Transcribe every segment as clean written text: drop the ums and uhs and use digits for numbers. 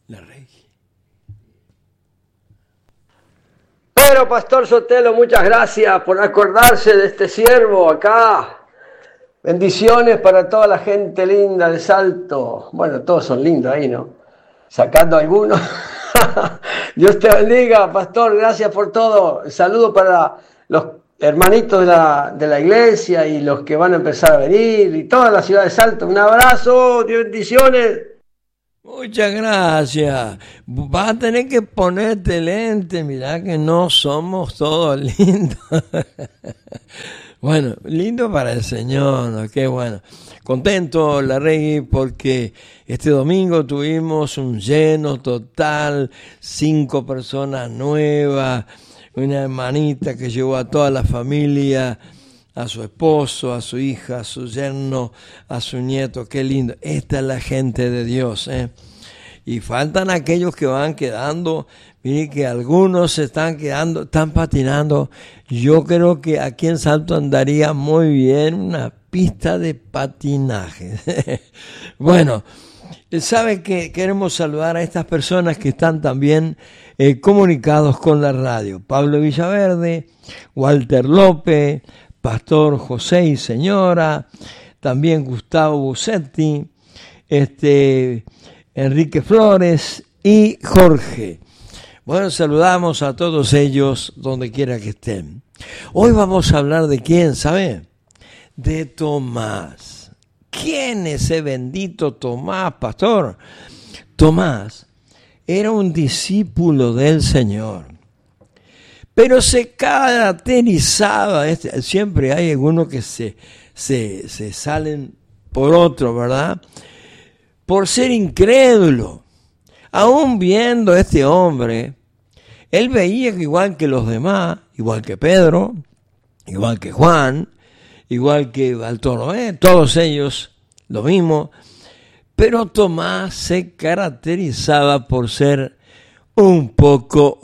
la Rey. Bueno, Pastor Sotelo, muchas gracias por acordarse de este siervo acá. Bendiciones para toda la gente linda de Salto. Bueno, todos son lindos ahí, ¿no? Sacando algunos. Dios te bendiga, Pastor. Gracias por todo. Saludo para los hermanitos de la iglesia y los que van a empezar a venir y toda la ciudad de Salto. Un abrazo. Dios bendiciones. Muchas gracias. Vas a tener que ponerte lente. Mirá que no somos todos lindos. Bueno, lindo para el Señor, ¿no? Qué bueno. Contento, la Rey, porque este domingo tuvimos un lleno total, 5 personas nuevas, una hermanita que llevó a toda la familia, a su esposo, a su hija, a su yerno, a su nieto. Qué lindo. Esta es la gente de Dios, ¿eh? Y faltan aquellos que van quedando. Miren que algunos se están quedando, están patinando. Yo creo que aquí en Salto andaría muy bien una pista de patinaje. Bueno, sabe que queremos saludar a estas personas que están también comunicados con la radio. Pablo Villaverde, Walter López, Pastor José y señora, también Gustavo Bucetti, Enrique Flores y Jorge. Bueno, saludamos a todos ellos donde quiera que estén. Hoy vamos a hablar de quién, ¿sabe? De Tomás. ¿Quién es ese bendito Tomás, pastor? Tomás era un discípulo del Señor, pero se caracterizaba, siempre hay algunos que se salen por otro, ¿verdad? Por ser incrédulo. Aún viendo a este hombre, él veía que igual que los demás, igual que Pedro, igual que Juan, igual que Bartolomé, todos ellos lo mismo, pero Tomás se caracterizaba por ser un poco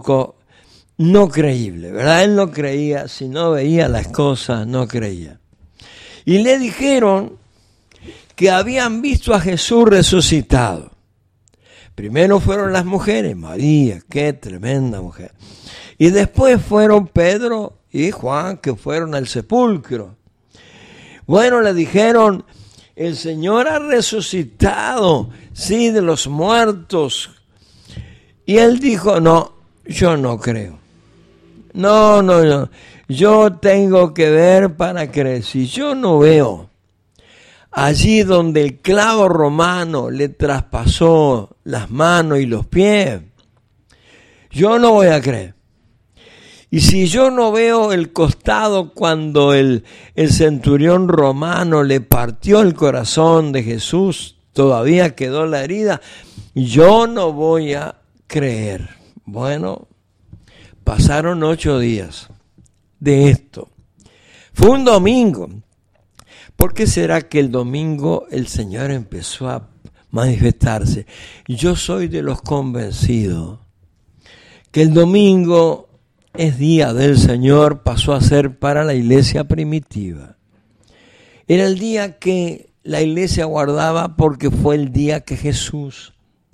no creíble, ¿verdad? Él no creía, si no veía las cosas, no creía. Y le dijeron que habían visto a Jesús resucitado. Primero fueron las mujeres, María, qué tremenda mujer. Y después fueron Pedro y Juan, que fueron al sepulcro. Bueno, le dijeron, el Señor ha resucitado, sí, de los muertos. Y él dijo, no, yo no creo. No, yo tengo que ver para creer. Si yo no veo allí donde el clavo romano le traspasó las manos y los pies, yo no voy a creer. Y si yo no veo el costado cuando el centurión romano le partió el corazón de Jesús, todavía quedó la herida, yo no voy a creer. Bueno, pasaron 8 días de esto. Fue un domingo. ¿Por qué será que el domingo el Señor empezó a manifestarse? Yo soy de los convencidos que el domingo es día del Señor, pasó a ser para la iglesia primitiva. Era el día que la iglesia guardaba porque fue el día que Jesús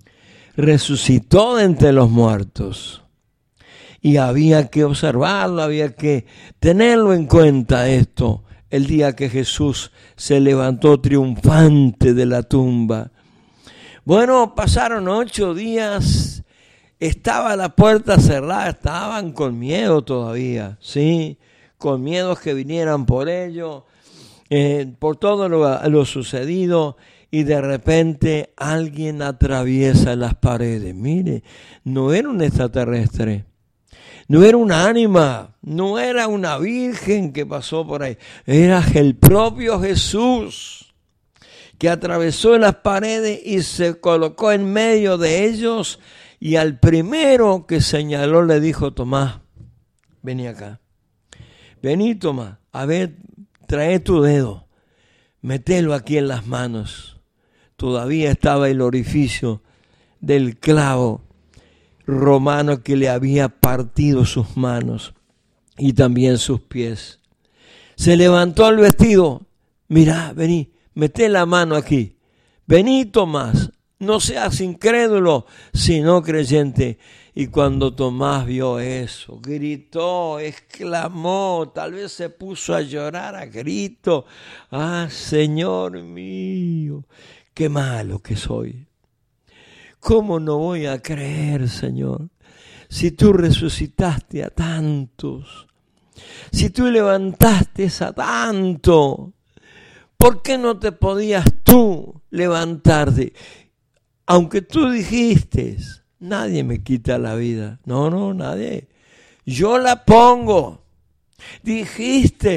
resucitó de entre los muertos. Y había que observarlo, había que tenerlo en cuenta esto. El día que Jesús se levantó triunfante de la tumba. Bueno, pasaron 8 días, estaba la puerta cerrada, estaban con miedo todavía, ¿sí? Con miedo que vinieran por ellos, por todo lo sucedido, y de repente alguien atraviesa las paredes. Mire, no era un extraterrestre. No era un ánima, no era una virgen que pasó por ahí, era el propio Jesús que atravesó las paredes y se colocó en medio de ellos, y al primero que señaló le dijo, Tomás, vení acá, vení Tomás, a ver, trae tu dedo, metelo aquí en las manos. Todavía estaba el orificio del clavo romano que le había partido sus manos y también sus pies. Se levantó el vestido. Mirá, vení, meté la mano aquí. Vení, Tomás. No seas incrédulo, sino creyente. Y cuando Tomás vio eso, gritó, exclamó, tal vez se puso a llorar a grito. ¡Ah, Señor mío! ¡Qué malo que soy! ¿Cómo no voy a creer, Señor? Si tú resucitaste a tantos, si tú levantaste a tanto, ¿por qué no te podías tú levantarte? Aunque tú dijiste, nadie me quita la vida. No, nadie. Yo la pongo. Dijiste.